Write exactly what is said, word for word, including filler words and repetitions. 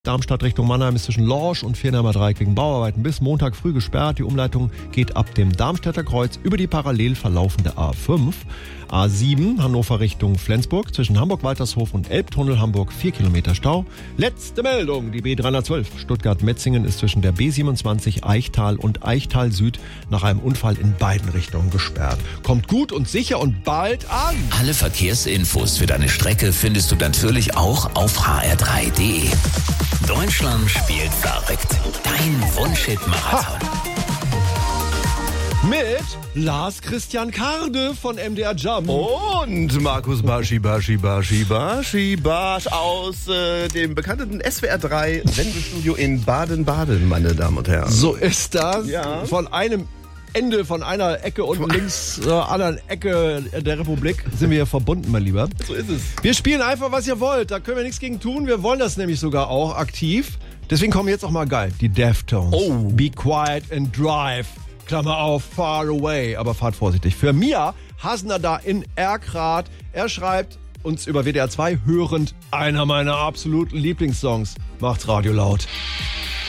Darmstadt Richtung Mannheim ist zwischen Lorsch und Viernheimer Dreieck wegen Bauarbeiten bis Montag früh gesperrt. Die Umleitung geht ab dem Darmstädter Kreuz über die parallel verlaufende A fünf. A sieben, Hannover Richtung Flensburg, zwischen Hamburg-Waltershof und Elbtunnel Hamburg vier Kilometer Stau. Letzte Meldung, die B dreihundertzwölf Stuttgart-Metzingen ist zwischen der B siebenundzwanzig Eichtal und Eichtal Süd nach einem Unfall in beiden Richtungen gesperrt. Kommt gut und sicher und bald an. Alle Verkehrsinfos für deine Strecke findest du natürlich auch auf h r drei punkt d e. Deutschland spielt verrückt. Dein Wunschhit-Marathon. Mit Lars Christian Karde von M D R Jump. Und Markus Baschi, Baschi, Baschi, Baschi, Basch aus äh, dem bekannten S W R drei Sendestudio in Baden-Baden, meine Damen und Herren. So ist das. Ja. Von einem Ende, von einer Ecke unten links zur anderen Ecke der Republik sind wir hier verbunden, mein Lieber. So ist es. Wir spielen einfach, was ihr wollt. Da können wir nichts gegen tun. Wir wollen das nämlich sogar auch aktiv. Deswegen kommen jetzt auch mal geil. Die Deftones. Oh. Be quiet and drive. Klammer auf, far away. Aber fahrt vorsichtig. Für Mia Hasner da in Erkrath. Er schreibt uns über W D R zwei hörend einer meiner absoluten Lieblingssongs. Macht's Radio laut.